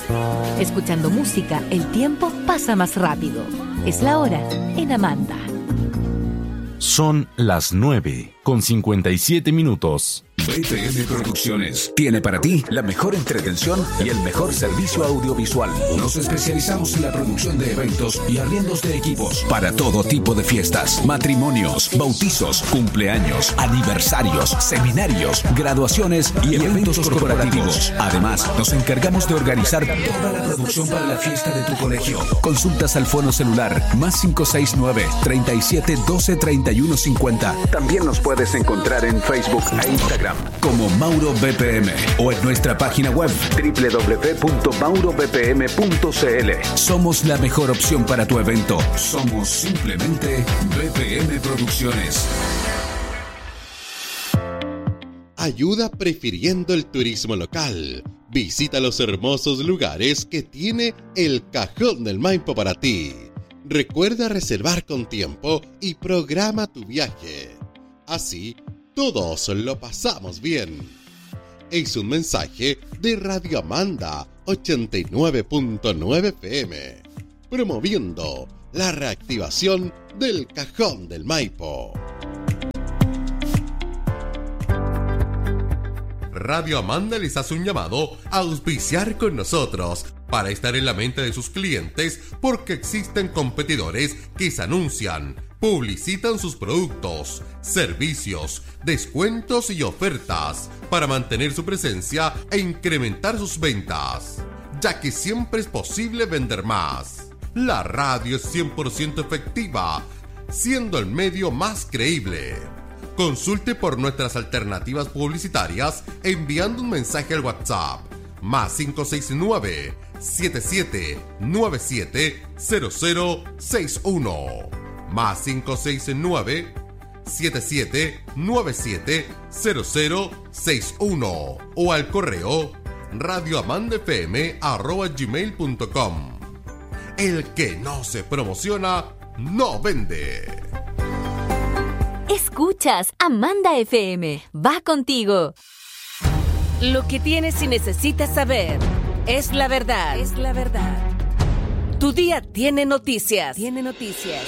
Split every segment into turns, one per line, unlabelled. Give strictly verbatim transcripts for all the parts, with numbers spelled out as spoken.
Escuchando música, el tiempo pasa más rápido. Es la hora en Amanda.
Son las nueve con cincuenta y siete minutos.
B P M Producciones tiene para ti la mejor entretención y el mejor servicio audiovisual. Nos especializamos en la producción de eventos y arriendos de equipos para todo tipo de fiestas, matrimonios, bautizos, cumpleaños, aniversarios, seminarios, graduaciones y eventos corporativos. Además, nos encargamos de organizar toda la producción para la fiesta de tu colegio. Consultas al fono celular más cinco seis nueve, treinta y siete, doce, treinta y uno, cincuenta. También nos puedes encontrar en Facebook e Instagram como Mauro B P M o en nuestra página web doble u doble u doble u punto mauro b p m punto c l. Somos la mejor opción para tu evento. Somos simplemente B P M Producciones.
Ayuda prefiriendo el turismo local. Visita los hermosos lugares que tiene el Cajón del Maipo para ti. Recuerda reservar con tiempo y programa tu viaje. Así, todos lo pasamos bien. Es un mensaje de Radio Amanda ochenta y nueve punto nueve F M, promoviendo la reactivación del Cajón del Maipo. Radio Amanda les hace un llamado a auspiciar con nosotros para estar en la mente de sus clientes, porque existen competidores que se anuncian, publicitan sus productos, servicios, descuentos y ofertas para mantener su presencia e incrementar sus ventas, ya que siempre es posible vender más. La radio es cien por ciento efectiva, siendo el medio más creíble. Consulte por nuestras alternativas publicitarias enviando un mensaje al WhatsApp más cinco seis nueve, siete siete nueve siete, cero cero seis uno más cinco seis nueve, siete siete nueve siete, cero cero seis uno o al correo radioamandafm arroba gmail punto com. El que no se promociona no vende.
Escuchas Amanda F M. Va contigo.
Lo que tienes y necesitas saber es la verdad. Es la verdad. Tu día tiene noticias. Tiene noticias.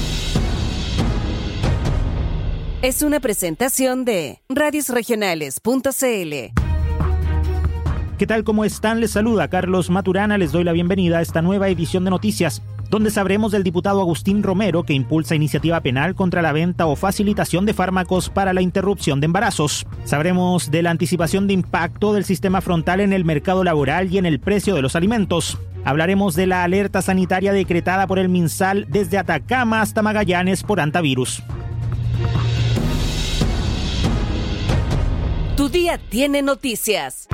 Es una presentación de radios regionales punto c l.
¿Qué tal? ¿Cómo están? Les saluda Carlos Maturana. Les doy la bienvenida a esta nueva edición de Noticias, donde sabremos del diputado Agustín Romero, que impulsa iniciativa penal contra la venta o facilitación de fármacos para la interrupción de embarazos. Sabremos de la anticipación de impacto del sistema frontal en el mercado laboral y en el precio de los alimentos. Hablaremos de la alerta sanitaria decretada por el MinSal desde Atacama hasta Magallanes por hantavirus.
Tu día tiene noticias.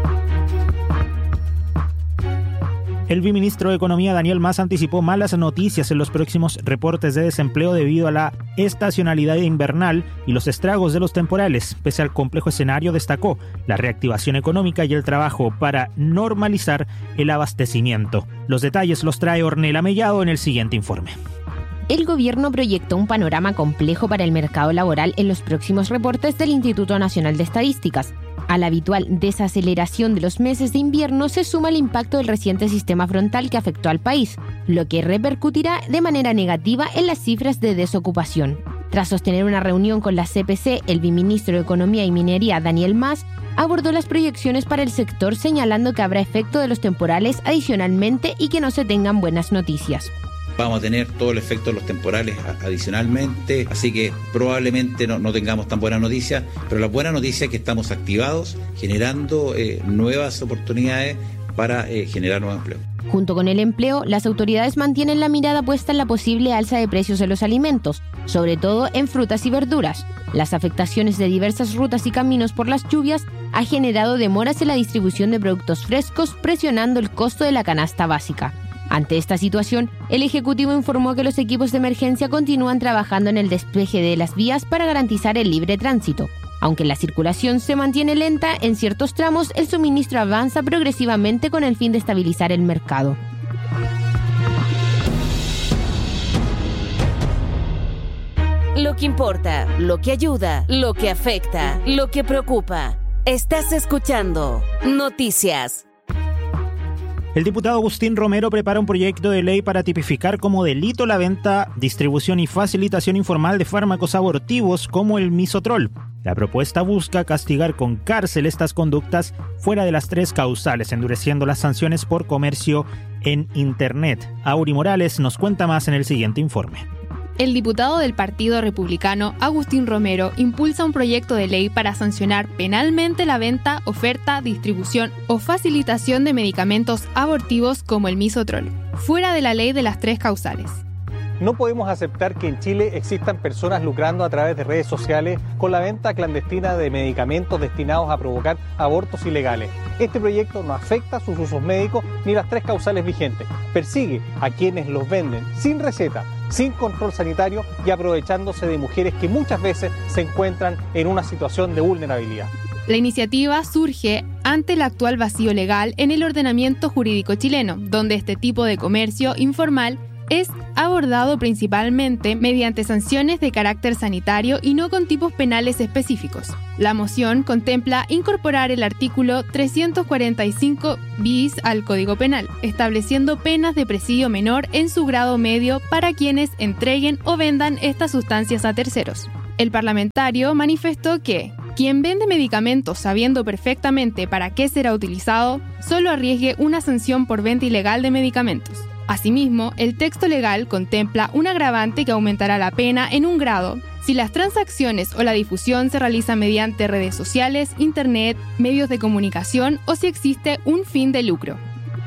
El viceministro de Economía, Daniel Mas, anticipó malas noticias en los próximos reportes de desempleo debido a la estacionalidad invernal y los estragos de los temporales. Pese al complejo escenario, destacó la reactivación económica y el trabajo para normalizar el abastecimiento. Los detalles los trae Ornella Mellado en el siguiente informe.
El gobierno proyectó un panorama complejo para el mercado laboral en los próximos reportes del Instituto Nacional de Estadísticas. A la habitual desaceleración de los meses de invierno se suma el impacto del reciente sistema frontal que afectó al país, lo que repercutirá de manera negativa en las cifras de desocupación. Tras sostener una reunión con la C P C, el viceministro de Economía y Minería, Daniel Mas, abordó las proyecciones para el sector, señalando que habrá efecto de los temporales adicionalmente y que no se tengan buenas noticias.
Vamos a tener todo el efecto de los temporales adicionalmente, así que probablemente no, no tengamos tan buenas noticias, pero la buena noticia es que estamos activados, generando eh, nuevas oportunidades para eh, generar nuevo empleo.
Junto con el empleo, las autoridades mantienen la mirada puesta en la posible alza de precios de los alimentos, sobre todo en frutas y verduras. Las afectaciones de diversas rutas y caminos por las lluvias ha generado demoras en la distribución de productos frescos, presionando el costo de la canasta básica. Ante esta situación, el Ejecutivo informó que los equipos de emergencia continúan trabajando en el despeje de las vías para garantizar el libre tránsito. Aunque la circulación se mantiene lenta en ciertos tramos, el suministro avanza progresivamente con el fin de estabilizar el mercado.
Lo que importa, lo que ayuda, lo que afecta, lo que preocupa. Estás escuchando Noticias.
El diputado Agustín Romero prepara un proyecto de ley para tipificar como delito la venta, distribución y facilitación informal de fármacos abortivos como el misotrol. La propuesta busca castigar con cárcel estas conductas fuera de las tres causales, endureciendo las sanciones por comercio en Internet. Auri Morales nos cuenta más en el siguiente informe.
El diputado del Partido Republicano, Agustín Romero, impulsa un proyecto de ley para sancionar penalmente la venta, oferta, distribución o facilitación de medicamentos abortivos como el misotrol, fuera de la ley de las tres causales.
No podemos aceptar que en Chile existan personas lucrando a través de redes sociales con la venta clandestina de medicamentos destinados a provocar abortos ilegales. Este proyecto no afecta sus usos médicos ni las tres causales vigentes. Persigue a quienes los venden sin receta, sin control sanitario y aprovechándose de mujeres que muchas veces se encuentran en una situación de vulnerabilidad.
La iniciativa surge ante el actual vacío legal en el ordenamiento jurídico chileno, donde este tipo de comercio informal es abordado principalmente mediante sanciones de carácter sanitario y no con tipos penales específicos. La moción contempla incorporar el artículo trescientos cuarenta y cinco bis al Código Penal, estableciendo penas de presidio menor en su grado medio para quienes entreguen o vendan estas sustancias a terceros. El parlamentario manifestó que quien vende medicamentos sabiendo perfectamente para qué será utilizado, solo arriesgue una sanción por venta ilegal de medicamentos. Asimismo, el texto legal contempla un agravante que aumentará la pena en un grado si las transacciones o la difusión se realizan mediante redes sociales, internet, medios de comunicación o si existe un fin de lucro.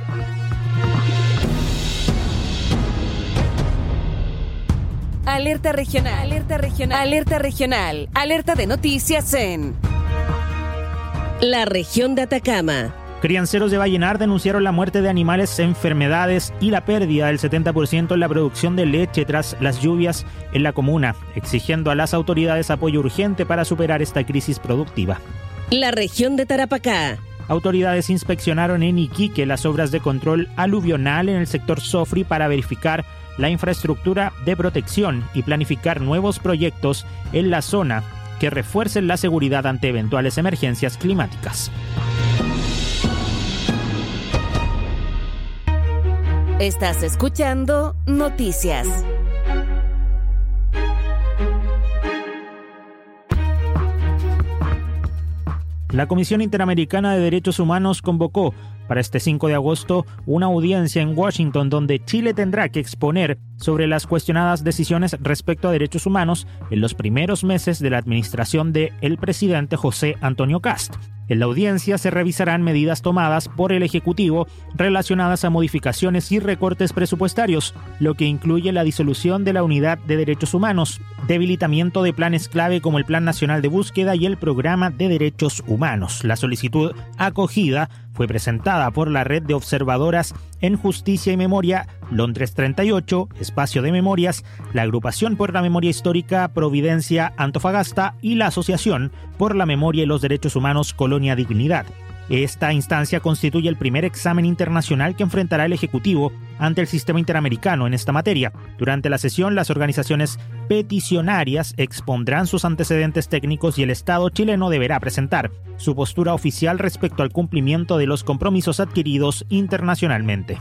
Alerta regional, alerta regional, alerta regional, alerta de noticias en la región de Atacama.
Crianceros de Vallenar denunciaron la muerte de animales, enfermedades y la pérdida del setenta por ciento en la producción de leche tras las lluvias en la comuna, exigiendo a las autoridades apoyo urgente para superar esta crisis productiva.
La región de Tarapacá.
Autoridades inspeccionaron en Iquique las obras de control aluvional en el sector Sofri para verificar la infraestructura de protección y planificar nuevos proyectos en la zona que refuercen la seguridad ante eventuales emergencias climáticas.
Estás escuchando Noticias.
La Comisión Interamericana de Derechos Humanos convocó para este cinco de agosto una audiencia en Washington donde Chile tendrá que exponer sobre las cuestionadas decisiones respecto a derechos humanos en los primeros meses de la administración del presidente José Antonio Kast. En la audiencia se revisarán medidas tomadas por el Ejecutivo relacionadas a modificaciones y recortes presupuestarios, lo que incluye la disolución de la Unidad de Derechos Humanos, debilitamiento de planes clave como el Plan Nacional de Búsqueda y el Programa de Derechos Humanos. La solicitud acogida fue presentada por la Red de Observadoras en Justicia y Memoria Londres treinta y ocho, Espacio de Memorias, la Agrupación por la Memoria Histórica Providencia Antofagasta y la Asociación por la Memoria y los Derechos Humanos Colonia Dignidad. Esta instancia constituye el primer examen internacional que enfrentará el Ejecutivo ante el sistema interamericano en esta materia. Durante la sesión, las organizaciones peticionarias expondrán sus antecedentes técnicos y el Estado chileno deberá presentar su postura oficial respecto al cumplimiento de los compromisos adquiridos internacionalmente.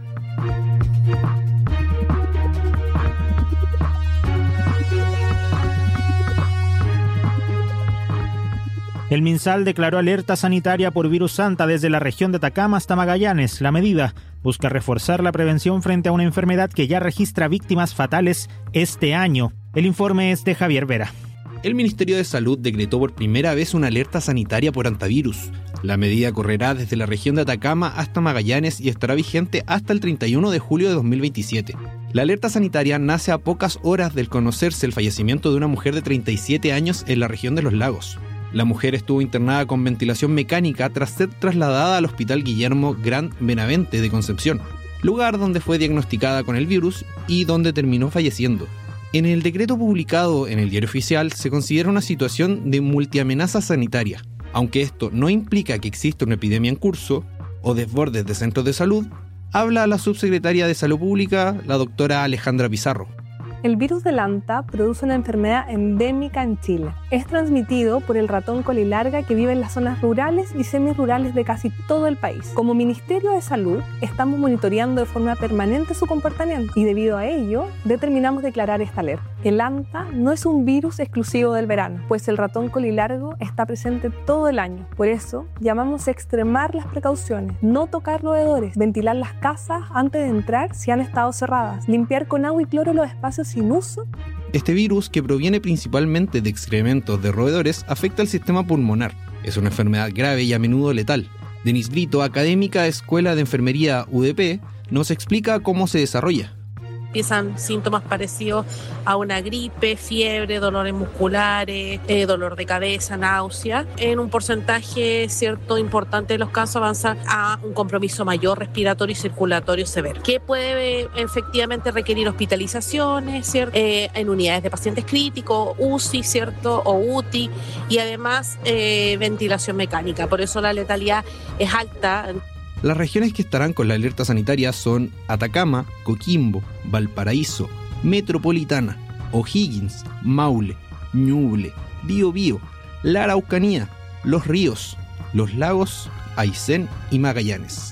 El MinSal declaró alerta sanitaria por virus Santa desde la región de Atacama hasta Magallanes. La medida busca reforzar la prevención frente a una enfermedad que ya registra víctimas fatales este año. El informe es de Javier Vera.
El Ministerio de Salud decretó por primera vez una alerta sanitaria por hantavirus. La medida correrá desde la región de Atacama hasta Magallanes y estará vigente hasta el treinta y uno de julio de dos mil veintisiete. La alerta sanitaria nace a pocas horas del conocerse el fallecimiento de una mujer de treinta y siete años en la región de Los Lagos. La mujer estuvo internada con ventilación mecánica tras ser trasladada al Hospital Guillermo Grant Benavente de Concepción, lugar donde fue diagnosticada con el virus y donde terminó falleciendo. En el decreto publicado en el Diario Oficial se considera una situación de multiamenaza sanitaria. Aunque esto no implica que exista una epidemia en curso o desbordes de centros de salud, habla la subsecretaria de Salud Pública, la doctora Alejandra Pizarro.
El virus del anta produce una enfermedad endémica en Chile. Es transmitido por el ratón colilarga que vive en las zonas rurales y semirurales de casi todo el país. Como Ministerio de Salud, estamos monitoreando de forma permanente su comportamiento y debido a ello, determinamos declarar esta alerta. El anta no es un virus exclusivo del verano, pues el ratón colilargo está presente todo el año. Por eso, llamamos a extremar las precauciones, no tocar roedores, ventilar las casas antes de entrar si han estado cerradas, limpiar con agua y cloro los espacios sin uso.
Este virus, que proviene principalmente de excrementos de roedores, afecta al sistema pulmonar. Es una enfermedad grave y a menudo letal. Denise Brito, académica de Escuela de Enfermería U D P, nos explica cómo se desarrolla.
Empiezan síntomas parecidos a una gripe, fiebre, dolores musculares, eh, dolor de cabeza, náusea. En un porcentaje cierto importante de los casos avanza a un compromiso mayor respiratorio y circulatorio severo, que puede eh, efectivamente requerir hospitalizaciones, ¿cierto? Eh, en unidades de pacientes críticos, U C I, ¿cierto? O U T I, y además eh, ventilación mecánica. Por eso la letalidad es alta.
Las regiones que estarán con la alerta sanitaria son Atacama, Coquimbo, Valparaíso, Metropolitana, O'Higgins, Maule, Ñuble, Biobío, la Araucanía, Los Ríos, Los Lagos, Aysén y Magallanes.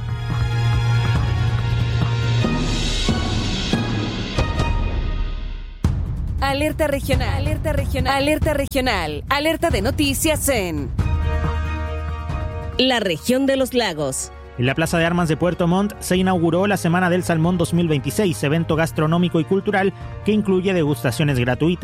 Alerta regional, alerta regional, alerta regional, alerta de noticias en la región de los lagos.
En la Plaza de Armas de Puerto Montt se inauguró la Semana del Salmón dos mil veintiséis, evento gastronómico y cultural que incluye degustaciones gratuitas